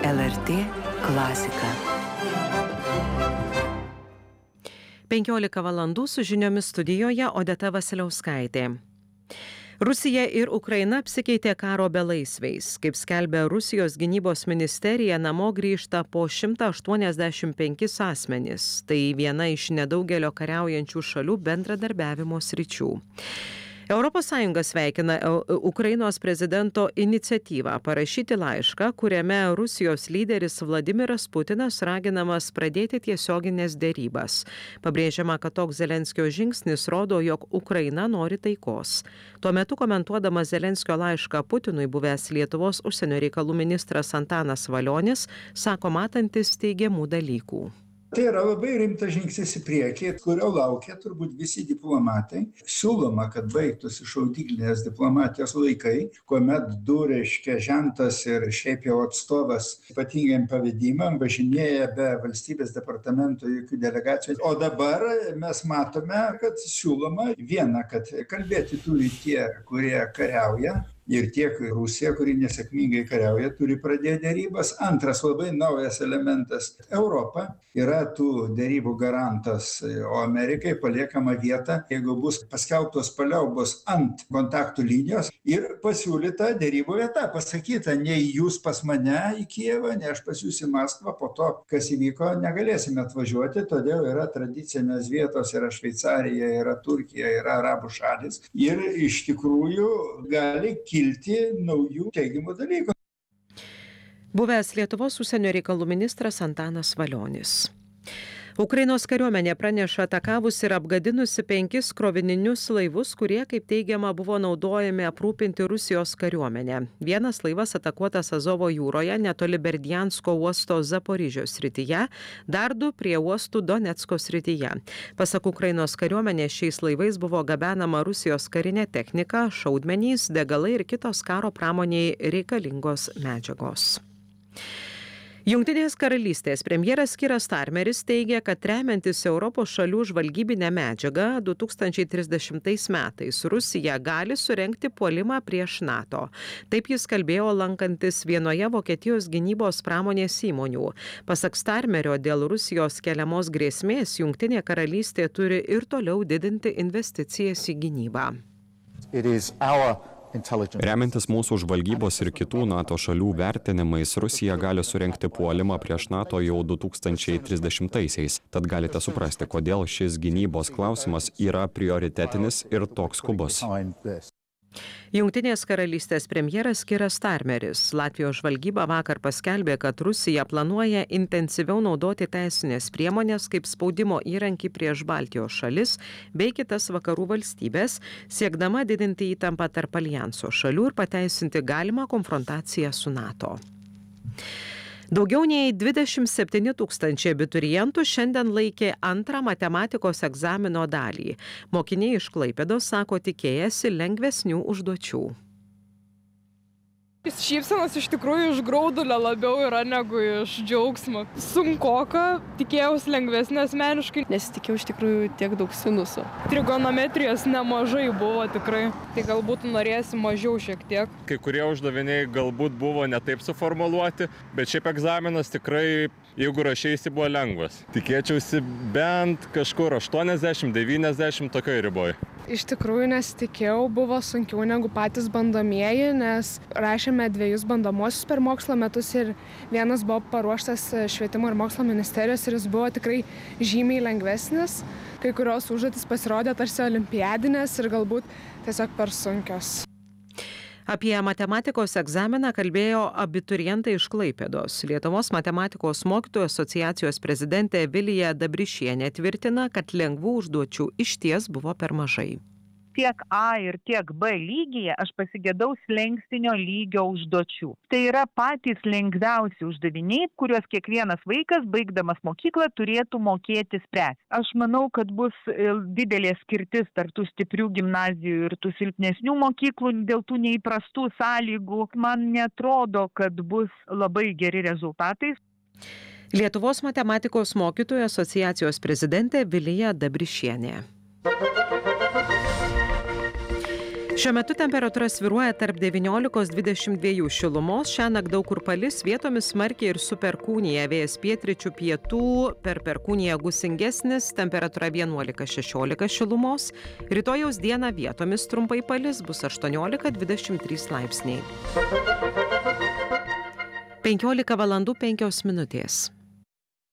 LRT klasika. 15 valandų su žiniomis studijoje Odeta Vasiliauskaitė. Rusija ir Ukraina apsikeitė karo belaisviais. Kaip skelbia Rusijos gynybos ministerija, namo grįžta po 185 asmenys. Tai viena iš nedaugelio kariaujančių šalių bendradarbiavimo sričių. ES sveikina Ukrainos prezidento iniciatyvą parašyti laišką, kuriame Rusijos lyderis Vladimiras Putinas raginamas pradėti tiesioginės derybas. Pabrėžiama, kad toks Zelenskio žingsnis rodo, jog Ukraina nori taikos. Tuo metu komentuodamas Zelenskio laišką Putinui, buvęs Lietuvos užsienio reikalų ministras Antanas Valionis sako matantis teigiamų dalykų. Tai yra labai rimtas žingsnis į priekį, kurio laukia turbūt visi diplomatai. Siūloma, kad baigtųsi šaudyklinės diplomatijos laikai, kuomet žentas ir šiaip jau atstovas ypatingam pavedimam važinėja be valstybės departamento jokių delegacijų. O dabar mes matome, kad siūloma viena, kad kalbėti turi tie, kurie kariauja. Ir tiek Rusija, kuri nesėkmingai kariauja, turi pradėti derybas. Antras labai naujas elementas - Europa yra tų derybų garantas, o Amerikai paliekama vieta, jeigu bus paskelbtos paliaubos ant kontaktų linijos ir pasiūlyta derybų vieta. Pasakyta, nei jūs pas mane į Kijevą, nei aš pas jūs į Maskvą, po to, kas įvyko, negalėsime atvažiuoti, todėl yra tradicinės vietos, yra Šveicarija, yra Turkija, yra Arabų šalis. Ir iš tikrųjų gali kilti naujų teigiamų dalykų. Buvęs Lietuvos užsienio reikalų ministras Antanas Valionis. Ukrainos kariuomenė praneša atakavusi ir apgadinusi 5 krovininius laivus, kurie, kaip teigiama, buvo naudojami aprūpinti Rusijos kariuomenę. Vienas laivas atakuotas Azovo jūroje netoli Berdiansko uosto Zaporižios srityje, dar 2 prie uostų Donecko srityje. Pasak Ukrainos kariuomenės, šiais laivais buvo gabenama Rusijos karinė technika, šaudmenys, degalai ir kitos karo pramoniai reikalingos medžiagos. Jungtinės karalystės premjeras Kiras Starmeris teigia, kad remiantis Europos šalių žvalgybinę medžiagą 2030 metais Rusija gali surengti puolimą prieš NATO. Taip jis kalbėjo lankantis vienoje Vokietijos gynybos pramonės įmonių. Pasak Starmerio, dėl Rusijos keliamos grėsmės Jungtinė karalystė turi ir toliau didinti investicijas į gynybą. Remiantis mūsų žvalgybos ir kitų NATO šalių vertinimais, Rusija gali surengti puolimą prieš NATO jau 2030-aisiais. Tad galite suprasti, kodėl šis gynybos klausimas yra prioritetinis ir toks skubus. Jungtinės karalystės premjeras Kiras Starmeris. Latvijos žvalgyba vakar paskelbė, kad Rusija planuoja intensyviau naudoti teisinės priemonės kaip spaudimo įrankį prieš Baltijos šalis bei kitas vakarų valstybės, siekdama didinti įtampą tarp aljanso šalių ir pateisinti galimą konfrontaciją su NATO. Daugiau nei 27 000 abiturientų šiandien laikė antrą matematikos egzamino dalį. Mokiniai iš Klaipėdos sako tikėjęsi lengvesnių užduočių. Šypsenos iš tikrųjų iš graudulio labiau yra negu iš džiaugsmo. Sunkoka, tikėjausi lengvesnė asmeniškai. Nesitikėjau iš tikrųjų tiek daug sinusų. Trigonometrijos nemažai buvo tikrai, tai galbūt norėsi mažiau šiek tiek. Kai kurie uždaviniai galbūt buvo ne taip suformuluoti, bet šiaip egzaminas tikrai, jeigu rašeisi, buvo lengvas. Tikėčiausi bent kažkur 80-90 tokioj riboj. Iš tikrųjų nesitikėjau, buvo sunkiau negu patys bandomieji, nes rašėme 2 bandomuosius per mokslo metus ir vienas buvo paruoštas Švietimo ir mokslo ministerijos ir jis buvo tikrai žymiai lengvesnis. Kai kurios užduotys pasirodė tarsi olimpiadinės ir galbūt tiesiog per sunkios. Apie matematikos egzaminą kalbėjo abiturientai iš Klaipėdos. Lietuvos matematikos mokytojų asociacijos prezidentė Vilija Dabrišienė tvirtina, kad lengvų užduočių išties buvo per mažai. tiek A ir tiek B lygyje aš pasigėdau slenkstinio lygio užduočių. Tai yra patys lengviausi uždaviniai, kuriuos kiekvienas vaikas, baigdamas mokyklą, turėtų mokėti spręsti. Aš manau, kad bus didelė skirtis tarp tų stiprių gimnazijų ir tų silpnesnių mokyklų dėl tų neįprastų sąlygų. Man netrodo, kad bus labai geri rezultatai. Lietuvos matematikos mokytojų asociacijos prezidentė Vilija Dabrišienė. Šiuo metu temperatūra svyruoja tarp 19–22 šilumos, šiąnakt daug kur palis, vietomis smarkiai ir su perkūnija, vėjas pietryčių pietų, per perkūniją gūsingesnis, temperatūra 11–16 šilumos, rytojaus dieną vietomis trumpai palis, bus 18–23 laipsniai. 15 valandų 5 minutės.